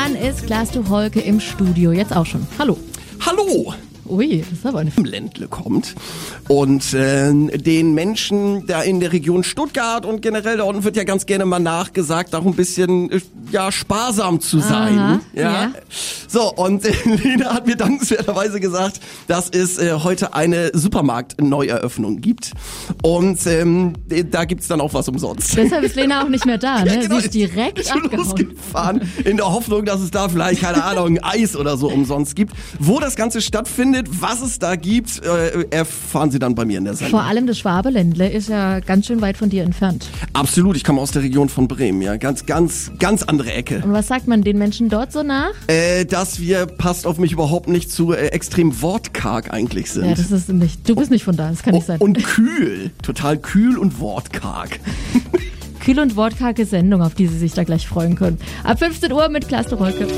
dann ist Klaas Tucholke im Studio. Jetzt auch schon. Hallo. Hallo! Ui, das ist aber eine... Im Ländle kommt und den Menschen da in der Region Stuttgart und generell da unten wird ja ganz gerne mal nachgesagt, auch ein bisschen sparsam zu sein. Aha, ja. ja. So, und Lena hat mir dankenswerterweise gesagt, dass es heute eine Supermarkt-Neueröffnung gibt und da gibt's dann auch was umsonst. Deshalb ist Lena auch nicht mehr da, ne? Ja, genau, Sie ist direkt ist abgehauen. losgefahren, in der Hoffnung, dass es da vielleicht, keine Ahnung, ein Eis oder so umsonst gibt. Wo das Ganze stattfindet, was es da gibt, erfahren Sie dann bei mir in der Sendung. Vor allem das Schwabeländle ist ja ganz schön weit von dir entfernt. Absolut, ich komme aus der Region von Bremen, ja, ganz andere Ecke. Und was sagt man den Menschen dort so nach? Dass wir, passt auf mich, überhaupt nicht zu extrem wortkarg eigentlich sind. Ja, das ist nicht, du bist nicht von da, das kann nicht sein. Und kühl, total kühl und wortkarg. Kühl und wortkarge Sendung, auf die Sie sich da gleich freuen können. Ab 15 Uhr mit Klaas Tucholke.